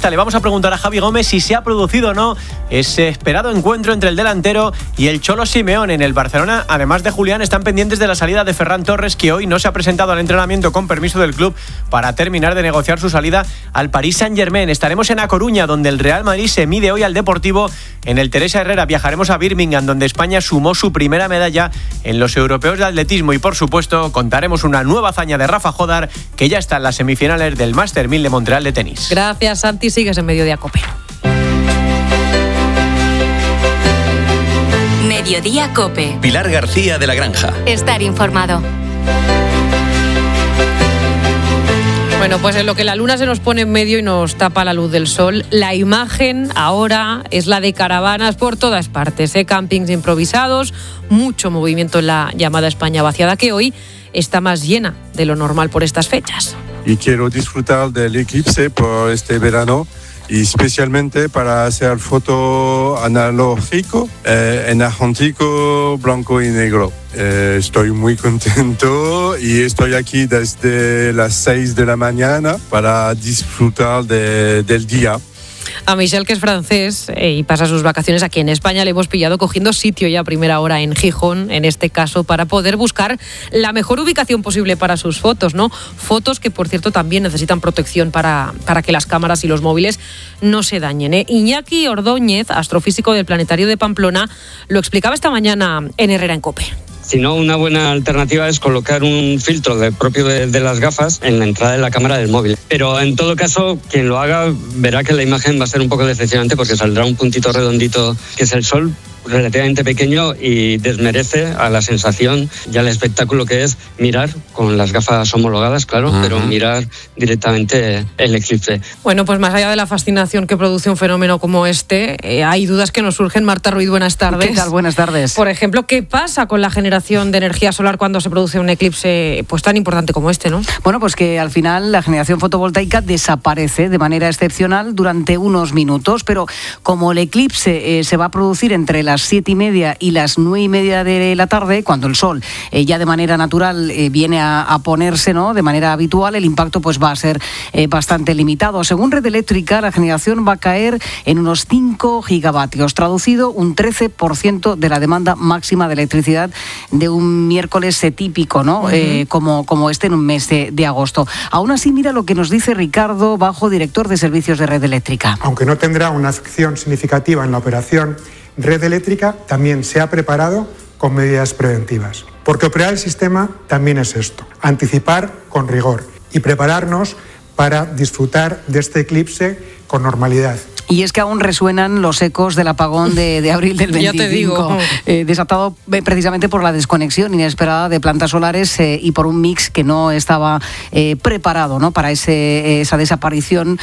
sexta le vamos a preguntar a Javi Gómez si se ha producido o no ese esperado encuentro entre el delantero y el Cholo Simeone. En el Barcelona, además de Julián, están pendientes de la salida de Ferran Torres, que hoy no se ha presentado al entrenamiento con permiso del club para terminar de negociar su salida al Paris Saint-Germain. Estaremos en A Coruña, donde el Real Madrid se mide hoy al Deportivo. En el Teresa Herrera viajaremos a Birmingham, donde España sumó su primera medalla en los europeos de atletismo. Y por supuesto contaremos una nueva hazaña de Rafa Jodar, que ya está en las semifinales del Master 1000 de Montreal de tenis. Gracias, Santi. Sigues en Mediodía COPE. Mediodía COPE. Pilar García de la Granja. Estar informado. Bueno, pues en lo que la luna se nos pone en medio y nos tapa la luz del sol, la imagen ahora es la de caravanas por todas partes, campings improvisados, mucho movimiento en la llamada España vaciada, que hoy está más llena de lo normal por estas fechas. Y quiero disfrutar del eclipse por este verano, y especialmente para hacer foto analógico en argentino, blanco y negro. Estoy muy contento y estoy aquí desde las 6 de la mañana para disfrutar del día. A Michel, que es francés y pasa sus vacaciones aquí en España, le hemos pillado cogiendo sitio ya a primera hora en Gijón, en este caso, para poder buscar la mejor ubicación posible para sus fotos, ¿no? Fotos que, por cierto, también necesitan protección para que las cámaras y los móviles no se dañen, Iñaki Ordóñez, astrofísico del Planetario de Pamplona, lo explicaba esta mañana en Herrera en COPE. Si no, una buena alternativa es colocar un filtro propio de las gafas en la entrada de la cámara del móvil. Pero en todo caso, quien lo haga verá que la imagen va a ser un poco decepcionante porque saldrá un puntito redondito que es el sol, relativamente pequeño, y desmerece a la sensación y al espectáculo que es mirar con las gafas homologadas, claro, pero mirar directamente el eclipse. Bueno, pues más allá de la fascinación que produce un fenómeno como este, hay dudas que nos surgen. Marta Ruiz, buenas tardes. ¿Qué tal? Buenas tardes. Por ejemplo, ¿qué pasa con la generación de energía solar cuando se produce un eclipse pues tan importante como este, no? Bueno, pues que al final la generación fotovoltaica desaparece de manera excepcional durante unos minutos, pero como el eclipse se va a producir entre las 7:30 y las 9:30 de la tarde, cuando el sol ya de manera natural viene a ponerse, ¿no?, de manera habitual, el impacto pues va a ser bastante limitado. Según Red Eléctrica, la generación va a caer en unos 5 gigavatios, traducido un 13% de la demanda máxima de electricidad de un miércoles típico, ¿no? Como este en un mes de agosto. Aún así, mira lo que nos dice Ricardo Bajo, director de servicios de Red Eléctrica. Aunque no tendrá una afección significativa en la operación, Red Eléctrica también se ha preparado con medidas preventivas. Porque operar el sistema también es esto: anticipar con rigor y prepararnos para disfrutar de este eclipse con normalidad. Y es que aún resuenan los ecos del apagón de abril del 25, ya te digo. Desatado precisamente por la desconexión inesperada de plantas solares y por un mix que no estaba preparado, ¿no?, para esa desaparición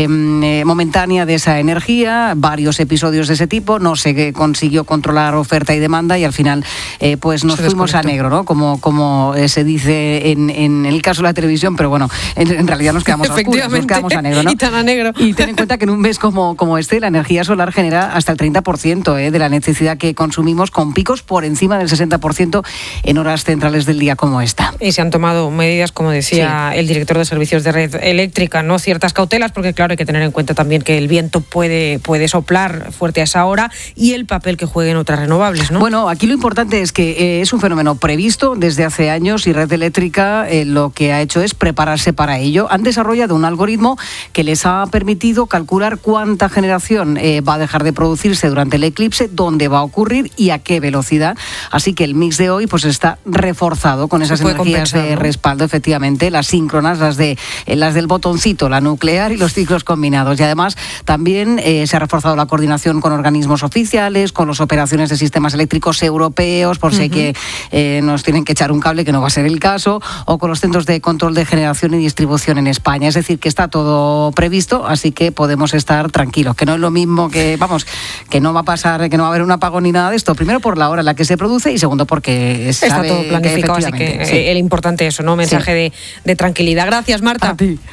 momentánea de esa energía. Varios episodios de ese tipo, no se consiguió controlar oferta y demanda y al final pues nos fuimos a negro, ¿no?, como se dice en el caso de la televisión, pero bueno, en realidad nos quedamos a oscuras, nos quedamos a negro, ¿no? Y tan a negro. Y ten en cuenta que en un mes como este, la energía solar genera hasta el 30% de la electricidad que consumimos, con picos por encima del 60% en horas centrales del día como esta. Y se han tomado medidas, como decía el director de servicios de Red Eléctrica, ¿no?, ciertas cautelas, porque claro, hay que tener en cuenta también que el viento puede soplar fuerte a esa hora y el papel que jueguen otras renovables, ¿no? Bueno, aquí lo importante es que es un fenómeno previsto desde hace años y Red Eléctrica lo que ha hecho es prepararse para ello. Han desarrollado un algoritmo que les ha permitido calcular cuánta generación va a dejar de producirse durante el eclipse, dónde va a ocurrir y a qué velocidad. Así que el mix de hoy pues está reforzado con esas energías de respaldo, efectivamente, las síncronas, las del botoncito, la nuclear y los ciclos combinados. Y además también se ha reforzado la coordinación con organismos oficiales, con las operaciones de sistemas eléctricos europeos, por si hay que nos tienen que echar un cable, que no va a ser el caso, o con los centros de control de generación y distribución en España. Es decir, que está todo previsto, así que podemos estar tranquilos, que no es lo mismo que, vamos, que no va a pasar, que no va a haber un apagón ni nada de esto. Primero por la hora en la que se produce y segundo porque está todo planificado, así que el importante es eso, ¿no? Mensaje de tranquilidad. Gracias, Marta. A ti.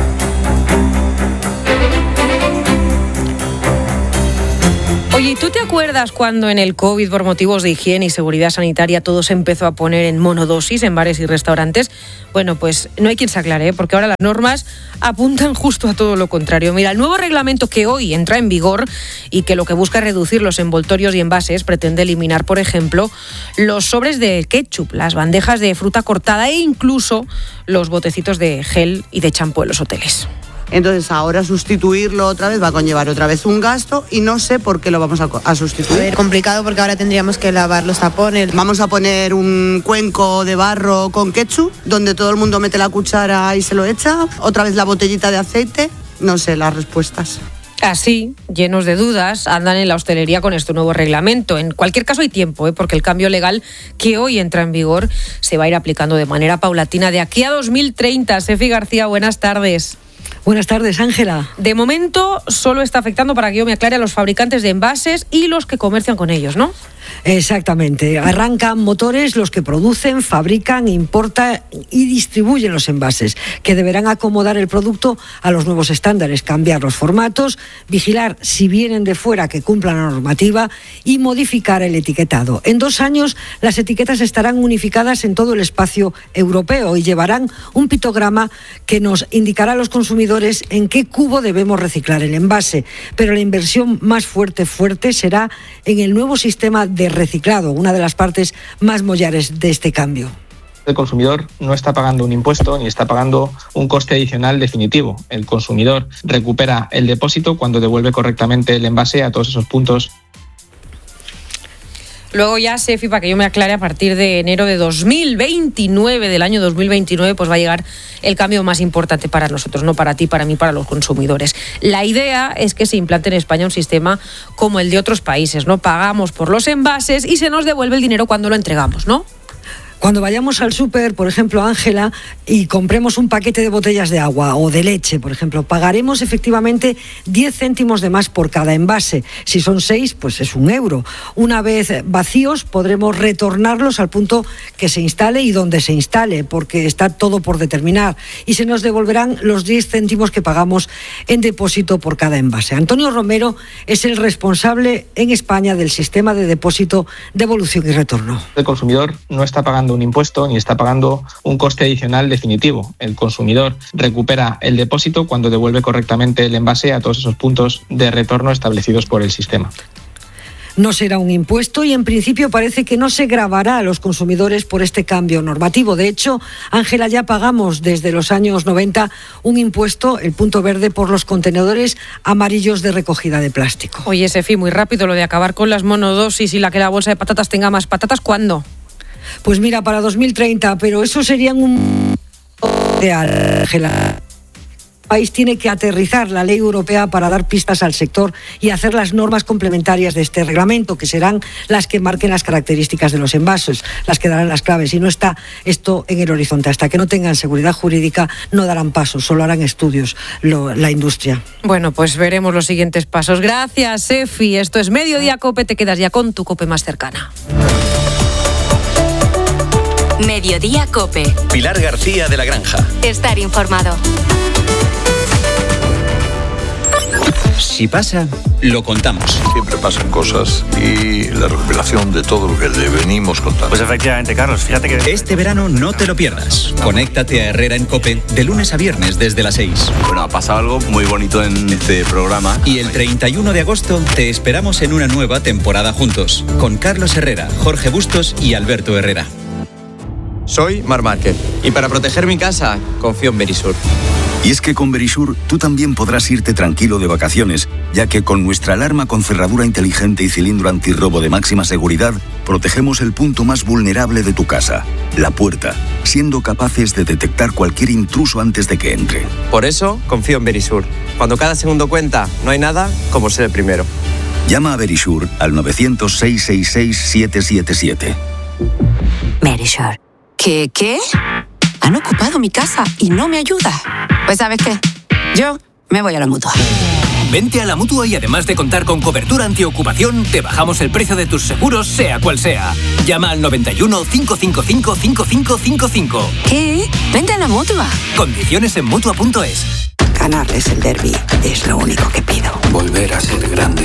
Oye, ¿tú te acuerdas ¿Recuerdas cuando en el COVID, por motivos de higiene y seguridad sanitaria, todo se empezó a poner en monodosis en bares y restaurantes? Bueno, pues no hay quien se aclare, porque ahora las normas apuntan justo a todo lo contrario. Mira, el nuevo reglamento que hoy entra en vigor y que lo que busca es reducir los envoltorios y envases pretende eliminar, por ejemplo, los sobres de ketchup, las bandejas de fruta cortada e incluso los botecitos de gel y de champú en los hoteles. Entonces ahora sustituirlo otra vez va a conllevar otra vez un gasto y no sé por qué lo vamos a sustituir. A ver, complicado porque ahora tendríamos que lavar los tapones. Vamos a poner un cuenco de barro con ketchup donde todo el mundo mete la cuchara y se lo echa. Otra vez la botellita de aceite. No sé las respuestas. Así, llenos de dudas, andan en la hostelería con este nuevo reglamento. En cualquier caso hay tiempo, porque el cambio legal que hoy entra en vigor se va a ir aplicando de manera paulatina de aquí a 2030. Sefi García, buenas tardes. Buenas tardes, Ángela. De momento solo está afectando, para que yo me aclare, a los fabricantes de envases y los que comercian con ellos, ¿no? Exactamente. Arrancan motores los que producen, fabrican, importan y distribuyen los envases, que deberán acomodar el producto a los nuevos estándares, cambiar los formatos, vigilar si vienen de fuera que cumplan la normativa y modificar el etiquetado. En 2 años las etiquetas estarán unificadas en todo el espacio europeo y llevarán un pictograma que nos indicará a los consumidores en qué cubo debemos reciclar el envase. Pero la inversión más fuerte será en el nuevo sistema de reciclado, una de las partes más mollares de este cambio. El consumidor no está pagando un impuesto ni está pagando un coste adicional definitivo. El consumidor recupera el depósito cuando devuelve correctamente el envase a todos esos puntos. Luego ya, Sefi, para que yo me aclare, a partir de enero de 2029, del año 2029, pues va a llegar el cambio más importante para nosotros, no para ti, para mí, para los consumidores. La idea es que se implante en España un sistema como el de otros países, ¿no? Pagamos por los envases y se nos devuelve el dinero cuando lo entregamos, ¿no? Cuando vayamos al súper, por ejemplo, Ángela, y compremos un paquete de botellas de agua o de leche, por ejemplo, pagaremos efectivamente 10 céntimos de más por cada envase. Si son 6, pues es €1. Una vez vacíos, podremos retornarlos al punto que se instale y donde se instale, porque está todo por determinar. Y se nos devolverán los 10 céntimos que pagamos en depósito por cada envase. Antonio Romero es el responsable en España del sistema de depósito, devolución y retorno. El consumidor no está pagando un impuesto ni está pagando un coste adicional definitivo. El consumidor recupera el depósito cuando devuelve correctamente el envase a todos esos puntos de retorno establecidos por el sistema. No será un impuesto y en principio parece que no se gravará a los consumidores por este cambio normativo. De hecho, Ángela, ya pagamos desde los años 90 un impuesto, el punto verde, por los contenedores amarillos de recogida de plástico. Oye, Sefi, muy rápido lo de acabar con las monodosis y que la bolsa de patatas tenga más patatas, ¿cuándo? Pues mira, para 2030, pero eso sería un real, Ángela. El país tiene que aterrizar la ley europea para dar pistas al sector y hacer las normas complementarias de este reglamento, que serán las que marquen las características de los envases, las que darán las claves. Y no está esto en el horizonte. Hasta que no tengan seguridad jurídica no darán pasos, solo harán estudios la industria. Bueno, pues veremos los siguientes pasos. Gracias, Sefi. Esto es Mediodía COPE. Te quedas ya con tu COPE más cercana. Mediodía COPE. Pilar García de la Granja. Estar informado. Si pasa, lo contamos. Siempre pasan cosas y la recopilación de todo lo que le venimos contando. Pues efectivamente, Carlos, fíjate que... Este verano no te lo pierdas. Conéctate a Herrera en COPE de lunes a viernes desde las 6. Bueno, ha pasado algo muy bonito en este programa. Y el 31 de agosto te esperamos en una nueva temporada juntos, con Carlos Herrera, Jorge Bustos y Alberto Herrera. Soy Marc Márquez y para proteger mi casa confío en Verisur. Y es que con Verisur tú también podrás irte tranquilo de vacaciones, ya que con nuestra alarma con cerradura inteligente y cilindro antirrobo de máxima seguridad, protegemos el punto más vulnerable de tu casa, la puerta, siendo capaces de detectar cualquier intruso antes de que entre. Por eso confío en Verisur. Cuando cada segundo cuenta, no hay nada como ser el primero. Llama a Verisur al 900-666-777. Verisur. ¿Qué? Han ocupado mi casa y no me ayuda. Pues ¿sabes qué? Yo me voy a la Mutua. Vente a la Mutua y además de contar con cobertura antiocupación, te bajamos el precio de tus seguros, sea cual sea. Llama al 91 555 5555. ¿Qué? Vente a la Mutua. Condiciones en Mutua.es. Ganarles el derbi es lo único que pido. Volver a ser grandes.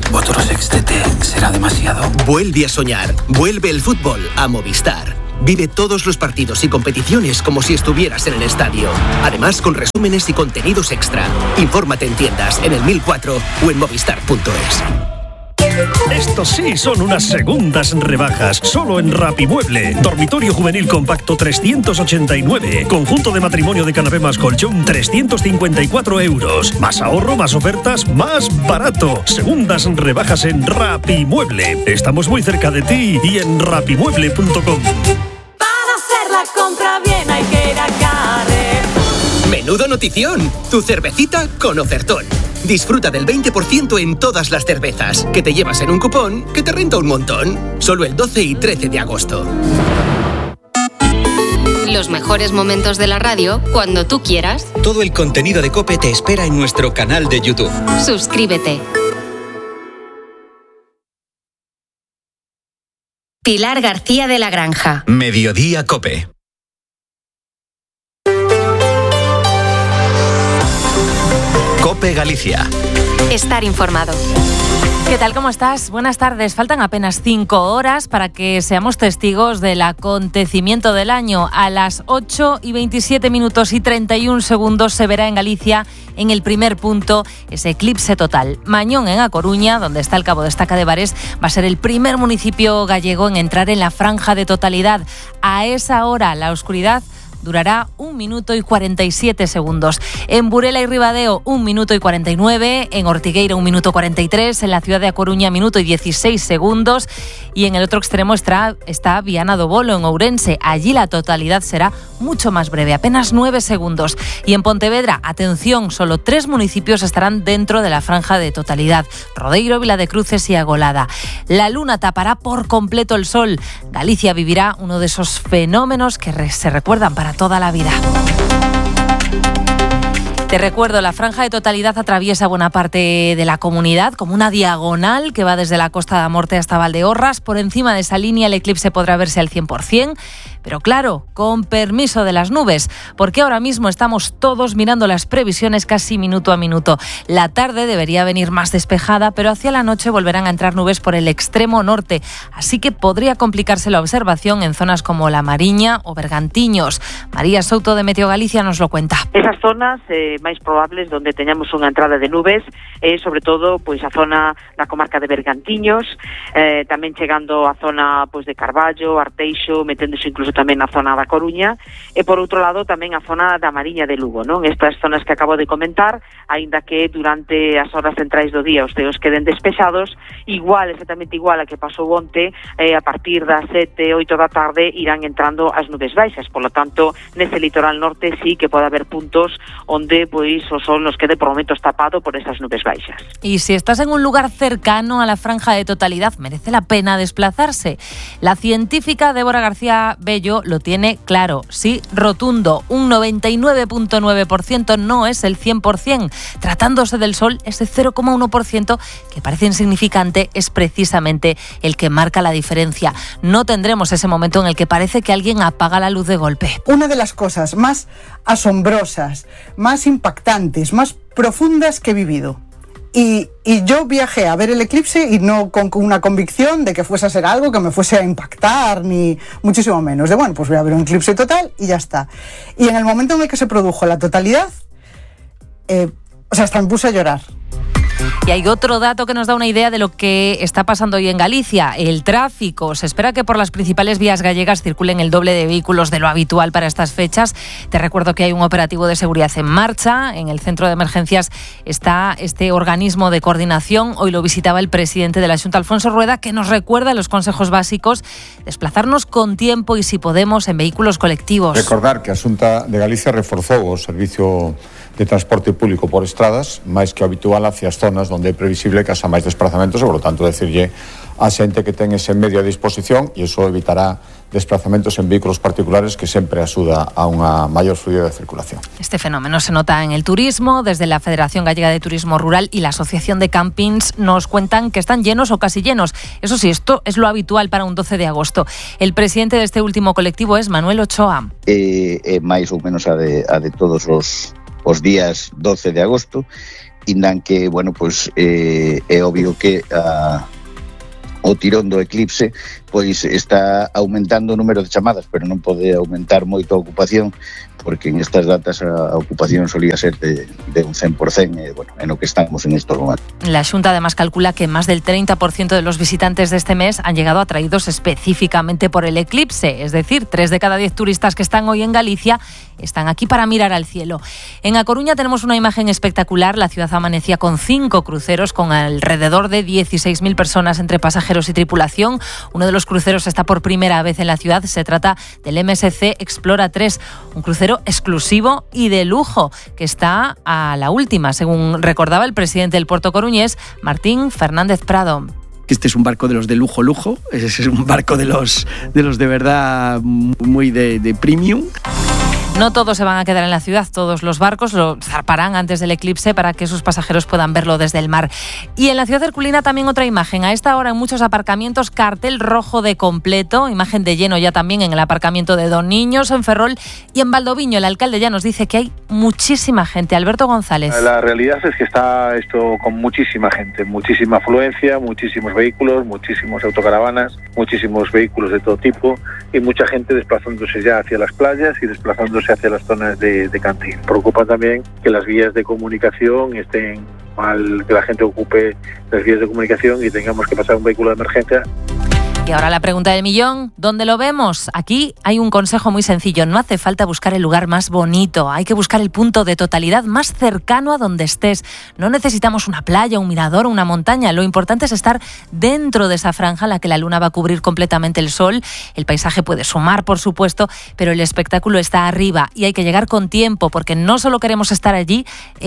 Otro sextete será demasiado. Vuelve a soñar. Vuelve el fútbol a Movistar. Vive todos los partidos y competiciones como si estuvieras en el estadio. Además, con resúmenes y contenidos extra. Infórmate en tiendas, en el 1004 o en movistar.es. Estos sí son unas segundas rebajas, solo en Rapimueble. Dormitorio juvenil compacto 389. Conjunto de matrimonio de canapé más colchón 354 euros. Más ahorro, más ofertas, más barato. Segundas rebajas en Rapimueble. Estamos muy cerca de ti y en rapimueble.com. Para hacer la compra bien hay que ir a Carre. ¡Menudo notición! Tu cervecita con ofertón. Disfruta del 20% en todas las cervezas, que te llevas en un cupón que te renta un montón. Solo el 12 y 13 de agosto. Los mejores momentos de la radio cuando tú quieras. Todo el contenido de COPE te espera en nuestro canal de YouTube. Suscríbete. Pilar García de la Granja. Mediodía COPE. COPE Galicia. Estar informado. ¿Qué tal? ¿Cómo estás? Buenas tardes. Faltan apenas 5 horas para que seamos testigos del acontecimiento del año. A las 8:27 minutos y 31 segundos se verá en Galicia, en el primer punto, ese eclipse total. Mañón, en A Coruña, donde está el Cabo de Estaca de Bares, va a ser el primer municipio gallego en entrar en la franja de totalidad. A esa hora, la oscuridad durará 1 minuto y 47 segundos. En Burela y Ribadeo, 1 minuto y 49. En Ortigueira, 1 minuto 43. En la ciudad de A Coruña, 1 minuto y 16 segundos. Y en el otro extremo está Viana do Bolo, en Ourense. Allí la totalidad será mucho más breve, apenas 9 segundos. Y en Pontevedra, atención, solo 3 municipios estarán dentro de la franja de totalidad: Rodeiro, Vila de Cruces y Agolada. La luna tapará por completo el sol. Galicia vivirá uno de esos fenómenos que se recuerdan para toda la vida. Te recuerdo, la franja de totalidad atraviesa buena parte de la comunidad, como una diagonal que va desde la Costa da Morte hasta Valdeorras. Por encima de esa línea el eclipse podrá verse al 100%, pero claro, con permiso de las nubes, porque ahora mismo estamos todos mirando las previsiones casi minuto a minuto. La tarde debería venir más despejada, pero hacia la noche volverán a entrar nubes por el extremo norte, así que podría complicarse la observación en zonas como La Mariña o Bergantiños. María Souto, de Meteo Galicia, nos lo cuenta. Esas zonas máis probables donde teñamos unha entrada de nubes, sobre todo pois a zona da comarca de Bergantiños, tamén chegando a zona pois de Carballo, Arteixo, meténdose incluso tamén na zona da Coruña, e por outro lado tamén a zona da Mariña de Lugo, non? Estas zonas que acabo de comentar, aínda que durante as horas centrais do día os ceos queden despexados, exactamente igual a que pasou onte, a partir das 7, 8 da tarde irán entrando as nubes baixas, polo tanto, nese litoral norte sí que pode haber puntos onde pois o sol nos quede por momentos tapado por esas nubes baixas. Y si estás en un lugar cercano a la franja de totalidad, merece la pena desplazarse. La científica Débora García Bello lo tiene claro, sí, rotundo. Un 99.9% no es el 100%. Tratándose del sol, ese 0,1% que parece insignificante es precisamente el que marca la diferencia. No tendremos ese momento en el que parece que alguien apaga la luz de golpe. Una de las cosas más asombrosas, más impactantes, más profundas que he vivido. Y yo viajé a ver el eclipse y no con una convicción de que fuese a ser algo que me fuese a impactar, ni muchísimo menos. De bueno, pues voy a ver un eclipse total y ya está. Y en el momento en el que se produjo la totalidad, hasta me puse a llorar. Y hay otro dato que nos da una idea de lo que está pasando hoy en Galicia, el tráfico. Se espera que por las principales vías gallegas circulen el doble de vehículos de lo habitual para estas fechas. Te recuerdo que hay un operativo de seguridad en marcha. En el centro de emergencias está este organismo de coordinación. Hoy lo visitaba el presidente de la Xunta, Alfonso Rueda, que nos recuerda los consejos básicos: desplazarnos con tiempo y, si podemos, en vehículos colectivos. Recordar que a Xunta de Galicia reforzou o servicio de transporte público por estradas, máis que o habitual hacia as zonas onde é previsible que haxa máis desplazamentos, e, por lo tanto, decirlle a xente que ten ese medio a disposición, e iso evitará desplazamentos en vehículos particulares, que sempre axuda a unha maior fluidez de circulación. Este fenómeno se nota en el turismo. Desde la Federación Gallega de Turismo Rural y la Asociación de Campings nos cuentan que están llenos o casi llenos. Eso sí, esto es lo habitual para un 12 de agosto. El presidente de este último colectivo es Manuel Ochoa. Máis ou menos a de todos os días 12 de agosto, indan que, bueno, pois é obvio que o tirón do eclipse pois está aumentando o número de chamadas, pero non pode aumentar moito a ocupación, porque en estas datas a ocupación solía ser de un 100%, bueno, en lo que estamos en estos momentos. La Xunta además calcula que más del 30% de los visitantes de este mes han llegado atraídos específicamente por el eclipse, es decir, 3 de cada 10 turistas que están hoy en Galicia están aquí para mirar al cielo. En A Coruña tenemos una imagen espectacular, la ciudad amanecía con 5 cruceros con alrededor de 16.000 personas entre pasajeros y tripulación. Uno de los cruceros está por primera vez en la ciudad, se trata del MSC Explora 3, un crucero exclusivo y de lujo que está a la última, según recordaba el presidente del puerto coruñés, Martín Fernández Prado. Este es un barco de los de lujo, es un barco de los de verdad muy de premium. No todos se van a quedar en la ciudad, todos los barcos lo zarparán antes del eclipse para que sus pasajeros puedan verlo desde el mar. Y en la ciudad herculina también otra imagen. A esta hora en muchos aparcamientos cartel rojo de completo, imagen de lleno ya también en el aparcamiento de Don Niños, en Ferrol y en Valdoviño. El alcalde ya nos dice que hay muchísima gente. Alberto González. La realidad es que está esto con muchísima gente, muchísima afluencia, muchísimos vehículos, muchísimos autocaravanas, muchísimos vehículos de todo tipo y mucha gente desplazándose ya hacia las playas y desplazándose hacia las zonas de Cantín. Preocupa también que las vías de comunicación estén mal, que la gente ocupe las vías de comunicación y tengamos que pasar un vehículo de emergencia. Y ahora la pregunta del millón, ¿dónde lo vemos? Aquí hay un consejo muy sencillo, no hace falta buscar el lugar más bonito, hay que buscar el punto de totalidad más cercano a donde estés. No necesitamos una playa, un mirador o una montaña, lo importante es estar dentro de esa franja en la que la luna va a cubrir completamente el sol. El paisaje puede sumar, por supuesto, pero el espectáculo está arriba y hay que llegar con tiempo porque no solo queremos estar allí,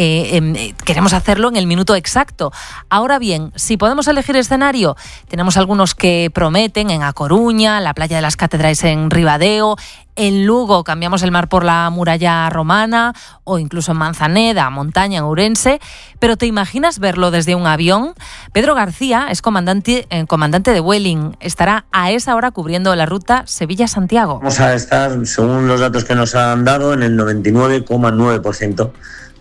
queremos hacerlo en el minuto exacto. Ahora bien, si podemos elegir escenario, tenemos algunos que prometen en A Coruña, la playa de las Catedrales en Ribadeo, en Lugo cambiamos el mar por la muralla romana o incluso en Manzaneda, montaña en Ourense, pero ¿te imaginas verlo desde un avión? Pedro García es comandante de Vueling, estará a esa hora cubriendo la ruta Sevilla-Santiago. Vamos a estar, según los datos que nos han dado, en el 99,9%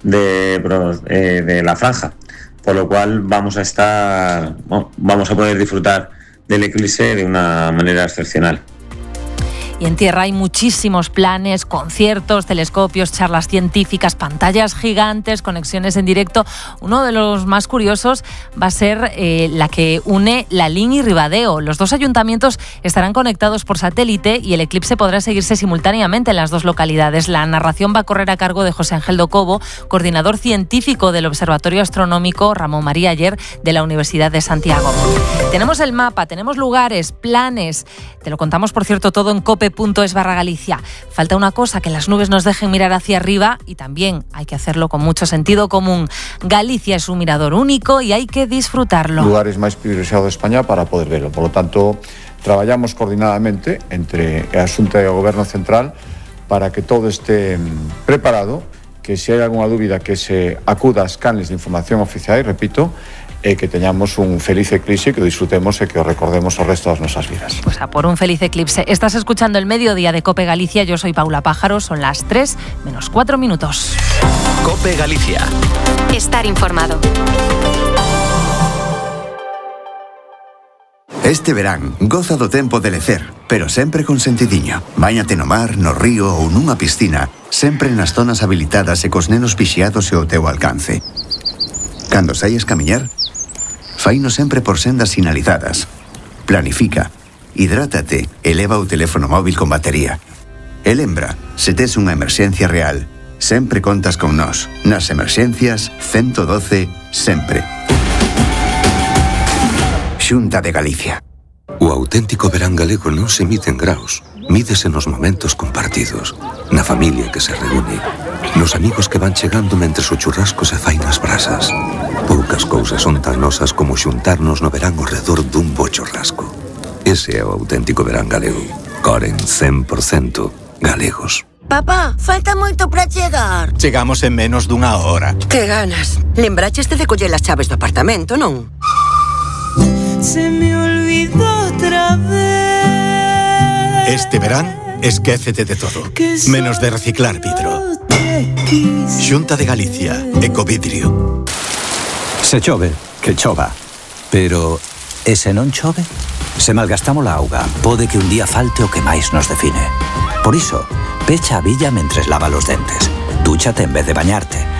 de la franja, por lo cual vamos a poder disfrutar del eclipse de una manera excepcional. Y en tierra hay muchísimos planes, conciertos, telescopios, charlas científicas, pantallas gigantes, conexiones en directo. Uno de los más curiosos va a ser la que une Lalín y Ribadeo. Los dos ayuntamientos estarán conectados por satélite y el eclipse podrá seguirse simultáneamente en las dos localidades. La narración va a correr a cargo de José Ángel Docobo, coordinador científico del Observatorio Astronómico Ramón María Aller de la Universidad de Santiago. Tenemos el mapa, tenemos lugares, planes. Te lo contamos, por cierto, todo en cope.es/Galicia. Falta una cosa, que las nubes nos dejen mirar hacia arriba y también hay que hacerlo con mucho sentido común. Galicia es un mirador único y hay que disfrutarlo. Lugares máis privilexiados de España para poder verlo. Por lo tanto, traballamos coordinadamente entre a Xunta e o Goberno Central para que todo esté preparado, que se hai algunha dúbida que se acuda ás canles de información oficial, e repito, que teñamos un feliz eclipse, que disfrutemos e que o recordemos o resto das nosas vidas. Pues a por un feliz eclipse. Estás escuchando el Mediodía de COPE Galicia. Yo soy Paula Pájaro. Son las 3:04. COPE Galicia. Estar informado. Este verán, goza do tempo de lecer, pero sempre con sentidiño. Báñate no mar, no río ou nunha piscina, sempre nas zonas habilitadas e cos nenos vixiados e ao teu alcance. Cando saies camiñar, faino sempre por sendas sinalizadas. Planifica, hidrátate e leva o teléfono móvil con batería. E lembra, se tes unha emerxencia real, sempre contas con nós. Nas emerxencias, 112, sempre. Xunta de Galicia. O auténtico verán galego non se mide en graus, mídese nos momentos compartidos, na familia que se reúne, nos amigos que van chegando mentres o churrasco se fai nas brasas. Poucas cousas son tan nosas como xuntarnos no verán ao redor dun bo churrasco. Ese é o auténtico verán galego. Coren 100% galegos. Papá, falta moito para chegar. Chegamos en menos dunha hora. Que ganas. Lembracheste de coller as chaves do apartamento, non? Se me olvidó otra vez. Este verán, esquécete de todo, menos de reciclar vidro. Xunta de Galicia, Ecovidrio. Se chove, que chova. Pero, e se non chove? Se malgastamos a auga, pode que un día falte o que máis nos define. Por iso, pecha a billa mentres lava os dentes. Dúchate en vez de bañarte.